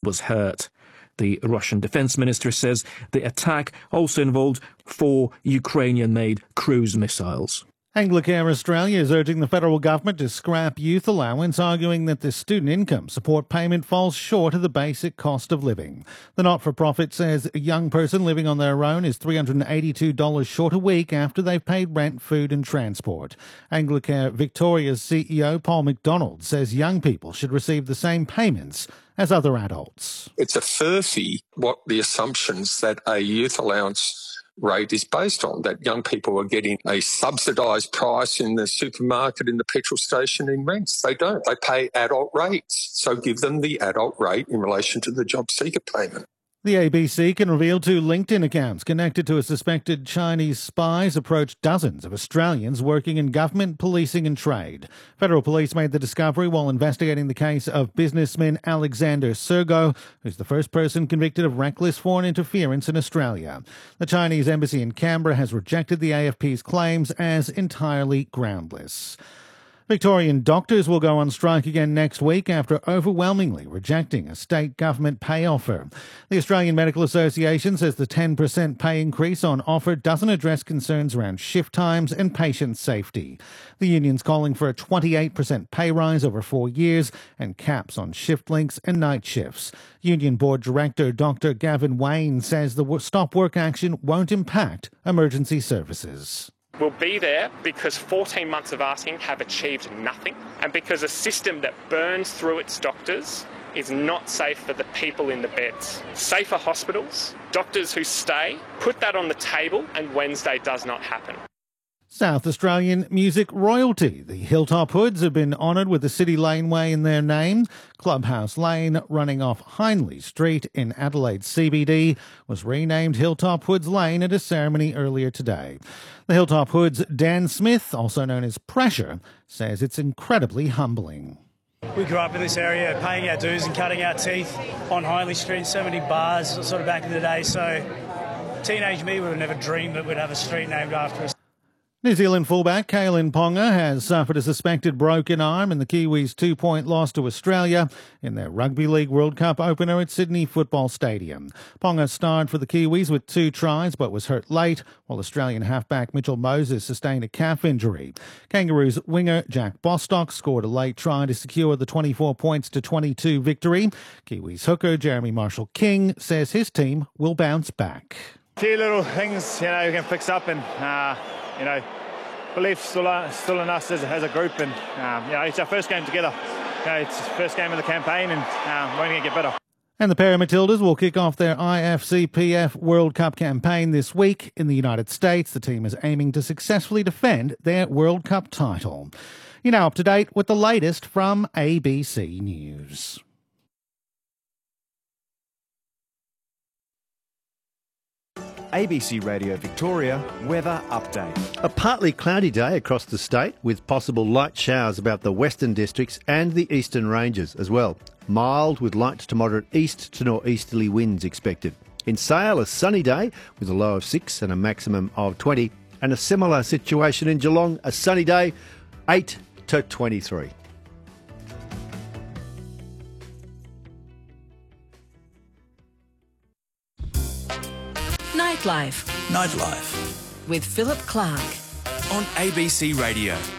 was hurt. The Russian defense minister says the attack also involved 4 Ukrainian-made cruise missiles. Anglicare Australia is urging the federal government to scrap youth allowance, arguing that the student income support payment falls short of the basic cost of living. The not-for-profit says a young person living on their own is $382 short a week after they've paid rent, food and transport. Anglicare Victoria's CEO Paul McDonald says young people should receive the same payments as other adults. It's a furphy what the assumptions that a youth allowance rate is based on, that young people are getting a subsidised price in the supermarket, in the petrol station, in rents. They don't. They pay adult rates. So give them the adult rate in relation to the job seeker payment. The ABC can reveal 2 LinkedIn accounts connected to a suspected Chinese spies approached dozens of Australians working in government, policing and trade. Federal police made the discovery while investigating the case of businessman Alexander Sergo, who's the first person convicted of reckless foreign interference in Australia. The Chinese embassy in Canberra has rejected the AFP's claims as entirely groundless. Victorian doctors will go on strike again next week after overwhelmingly rejecting a state government pay offer. The Australian Medical Association says the 10% pay increase on offer doesn't address concerns around shift times and patient safety. The union's calling for a 28% pay rise over 4 years and caps on shift lengths and night shifts. Union Board Director Dr. Gavin Wayne says the stop work action won't impact emergency services. We'll be there because 14 months of asking have achieved nothing, and because a system that burns through its doctors is not safe for the people in the beds. Safer hospitals, doctors who stay, put that on the table, and Wednesday does not happen. South Australian music royalty. The Hilltop Hoods have been honoured with a city laneway in their name. Clubhouse Lane, running off Hindley Street in Adelaide CBD, was renamed Hilltop Hoods Lane at a ceremony earlier today. The Hilltop Hoods' Dan Smith, also known as Pressure, says it's incredibly humbling. We grew up in this area paying our dues and cutting our teeth on Hindley Street, so many bars sort of back in the day, so teenage me would have never dreamed that we'd have a street named after us. New Zealand fullback Kalyn Ponga has suffered a suspected broken arm in the Kiwis' 2-point loss to Australia in their Rugby League World Cup opener at Sydney Football Stadium. Ponga starred for the Kiwis with 2 tries but was hurt late, while Australian halfback Mitchell Moses sustained a calf injury. Kangaroos winger Jack Bostock scored a late try to secure the 24 points to 22 victory. Kiwis hooker Jeremy Marshall-King says his team will bounce back. A few little things, you can fix up and, belief still in us as a group, and it's our first game together. It's the first game of the campaign, and we're going to get better. And the Paramatildas will kick off their IFCPF World Cup campaign this week in the United States. The team is aiming to successfully defend their World Cup title. You're now up to date with the latest from ABC News. ABC Radio Victoria weather update. A partly cloudy day across the state with possible light showers about the western districts and the eastern ranges as well. Mild with light to moderate east to northeasterly winds expected. In Sale, a sunny day with a low of 6 and a maximum of 20. And a similar situation in Geelong, a sunny day, 8 to 23. Nightlife Nightlife with Philip Clark on ABC Radio.